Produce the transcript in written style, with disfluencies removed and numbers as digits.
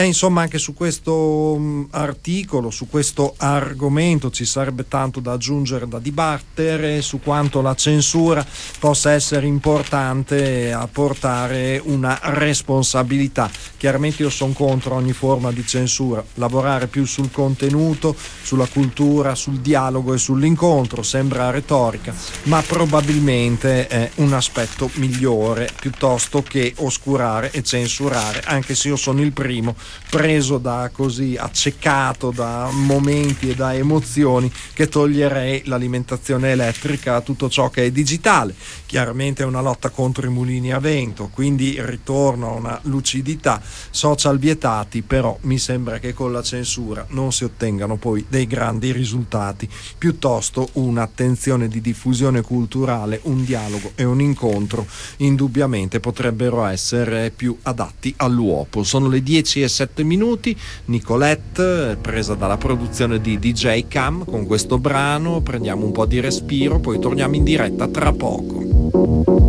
E insomma anche su questo articolo, su questo argomento ci sarebbe tanto da aggiungere, da dibattere su quanto la censura possa essere importante a portare una responsabilità. Chiaramente io sono contro ogni forma di censura, lavorare più sul contenuto, sulla cultura, sul dialogo e sull'incontro sembra retorica, ma probabilmente è un aspetto migliore piuttosto che oscurare e censurare, anche se io sono il primo preso da così, accecato da momenti e da emozioni, che toglierei l'alimentazione elettrica a tutto ciò che è digitale. Chiaramente è una lotta contro i mulini a vento, quindi ritorno a una lucidità, social vietati, però mi sembra che con la censura non si ottengano poi dei grandi risultati, piuttosto un'attenzione di diffusione culturale, un dialogo e un incontro indubbiamente potrebbero essere più adatti all'uopo. Sono le 10:07 minuti. Nicolette, presa dalla produzione di DJ Cam, con questo brano prendiamo un po' di respiro, poi torniamo in diretta tra poco.